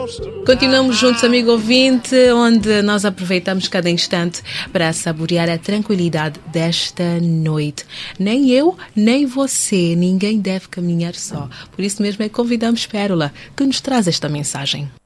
Continuamos juntos, amigo ouvinte, onde nós aproveitamos cada instante para saborear a tranquilidade desta noite. Nem eu, nem você, ninguém deve caminhar só. Por isso mesmo é que convidamos Pérola, que nos traz esta mensagem.